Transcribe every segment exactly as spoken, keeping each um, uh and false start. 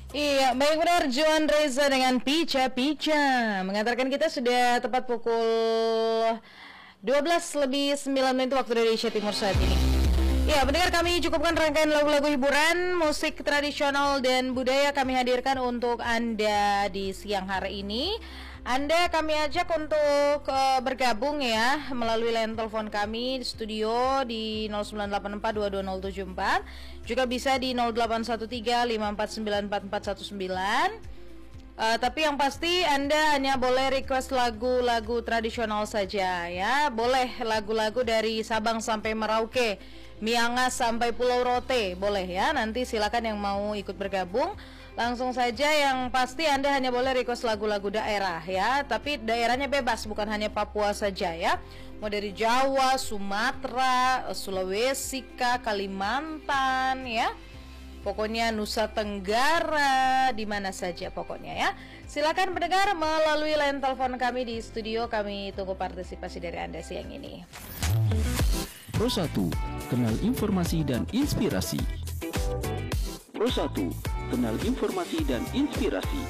Iya, baik benar, Joan Reza dengan Pica Pica mengantarkan kita sudah tepat pukul dua belas lebih sembilan menit waktu Indonesia Timur saat ini. Ya, pendengar, kami cukupkan rangkaian lagu-lagu hiburan, musik tradisional dan budaya kami hadirkan untuk Anda di siang hari ini. Anda kami ajak untuk uh, bergabung ya melalui line telepon kami di studio di nol sembilan delapan empat dua dua nol tujuh empat. Juga bisa di nol delapan satu tiga lima empat sembilan empat empat satu sembilan. Uh, tapi yang pasti Anda hanya boleh request lagu-lagu tradisional saja ya. Boleh lagu-lagu dari Sabang sampai Merauke, Miangas sampai Pulau Rote, boleh ya. Nanti silakan yang mau ikut bergabung. Langsung saja, yang pasti Anda hanya boleh request lagu-lagu daerah ya. Tapi daerahnya bebas, bukan hanya Papua saja ya. Mau dari Jawa, Sumatera, Sulawesi, Kalimantan ya. Pokoknya Nusa Tenggara, di mana saja pokoknya ya. Silakan pendengar melalui line telepon kami di studio. Kami tunggu partisipasi dari Anda siang ini. Pro satu, kenal informasi dan inspirasi. Pro satu, kenal informasi dan inspirasi.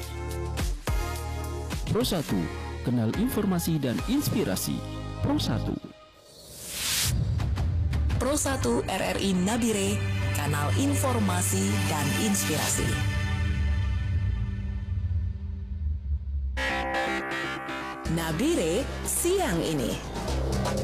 Pro satu, kenal informasi dan inspirasi. Pro satu. Pro satu R R I Nabire, kanal informasi dan inspirasi. Nabire siang ini.